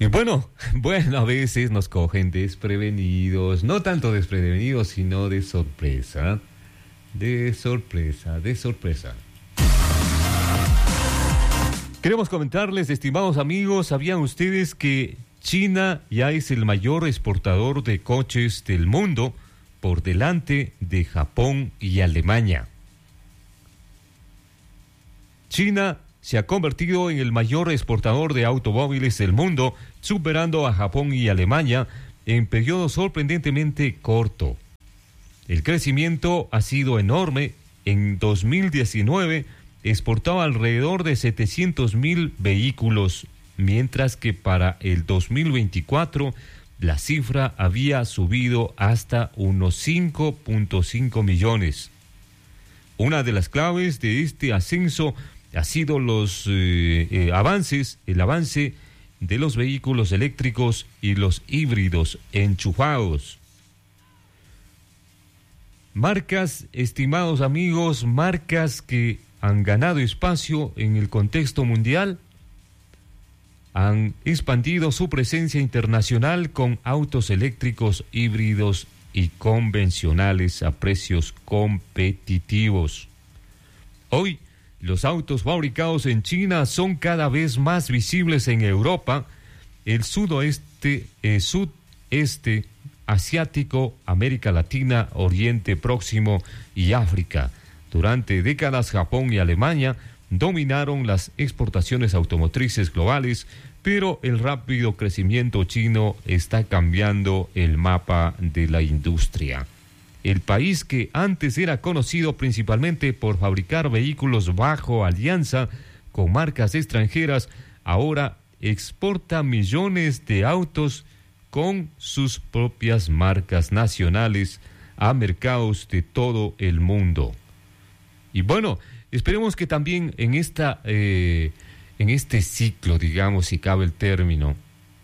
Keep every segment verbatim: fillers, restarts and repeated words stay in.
Y bueno, bueno, a veces nos cogen desprevenidos, no tanto desprevenidos, sino de sorpresa, de sorpresa, de sorpresa. Queremos comentarles, estimados amigos, ¿sabían ustedes que China ya es el mayor exportador de coches del mundo por delante de Japón y Alemania? China se ha convertido en el mayor exportador de automóviles del mundo, superando a Japón y Alemania en periodo sorprendentemente corto. El crecimiento ha sido enorme. En dos mil diecinueve exportaba alrededor de setecientos mil vehículos, mientras que para el dos mil veinticuatro la cifra había subido hasta unos cinco punto cinco millones. Una de las claves de este ascenso ha sido los eh, eh, avances, el avance de los vehículos eléctricos y los híbridos enchufados. Marcas, estimados amigos, marcas que han ganado espacio en el contexto mundial, han expandido su presencia internacional con autos eléctricos, híbridos y convencionales a precios competitivos. Hoy, los autos fabricados en China son cada vez más visibles en Europa, el sudoeste, eh, sudeste asiático, América Latina, Oriente Próximo y África. Durante décadas, Japón y Alemania dominaron las exportaciones automotrices globales, pero el rápido crecimiento chino está cambiando el mapa de la industria. El país que antes era conocido principalmente por fabricar vehículos bajo alianza con marcas extranjeras, ahora exporta millones de autos con sus propias marcas nacionales a mercados de todo el mundo. Y bueno, esperemos que también en esta, eh, en este ciclo, digamos, si cabe el término,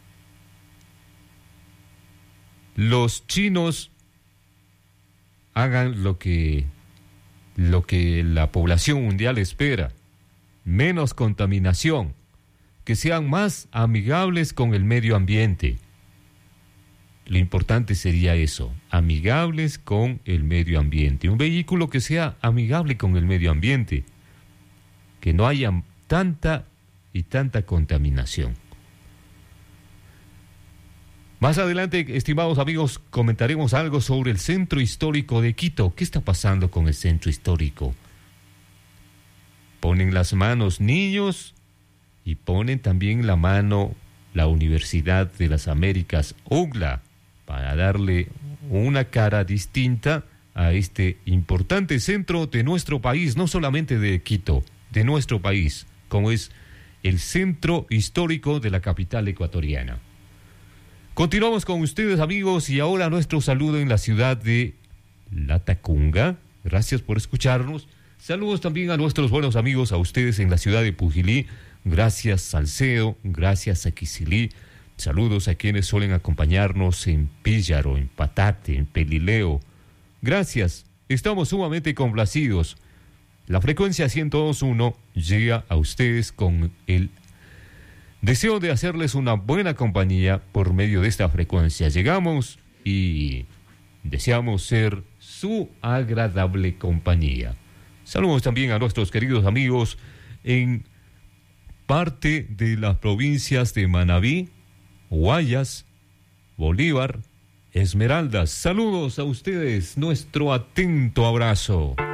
los chinos hagan lo que, lo que la población mundial espera: menos contaminación, que sean más amigables con el medio ambiente. Lo importante sería eso, amigables con el medio ambiente. Un vehículo que sea amigable con el medio ambiente, que no haya tanta y tanta contaminación. Más adelante, estimados amigos, comentaremos algo sobre el centro histórico de Quito. ¿Qué está pasando con el centro histórico? Ponen las manos niños y ponen también la mano la Universidad de las Américas, U C L A, para darle una cara distinta a este importante centro de nuestro país, no solamente de Quito, de nuestro país, como es el centro histórico de la capital ecuatoriana. Continuamos con ustedes, amigos, y ahora nuestro saludo en la ciudad de Latacunga. Gracias por escucharnos. Saludos también a nuestros buenos amigos, a ustedes en la ciudad de Pujilí. Gracias, Salcedo. Gracias, a Quicilí. Saludos a quienes suelen acompañarnos en Píllaro, en Patate, en Pelileo. Gracias. Estamos sumamente complacidos. La frecuencia ciento dos punto uno llega a ustedes con el deseo de hacerles una buena compañía por medio de esta frecuencia. Llegamos y deseamos ser su agradable compañía. Saludos también a nuestros queridos amigos en parte de las provincias de Manabí, Guayas, Bolívar, Esmeraldas. Saludos a ustedes, nuestro atento abrazo.